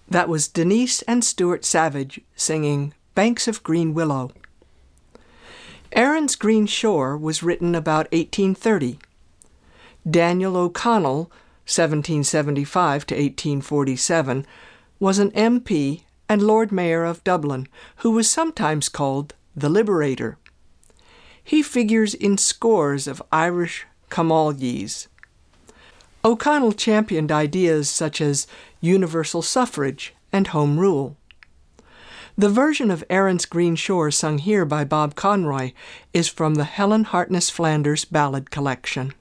That was Denise and Stuart Savage singing Banks of Green Willow. Erin's Green Shore was written about 1830. Daniel O'Connell, 1775 to 1847, was an MP and Lord Mayor of Dublin, who was sometimes called the Liberator. He figures in scores of Irish Comalies. O'Connell championed ideas such as universal suffrage and home rule. The version of Erin's Green Shore sung here by Bob Conroy is from the Helen Hartness Flanders Ballad Collection.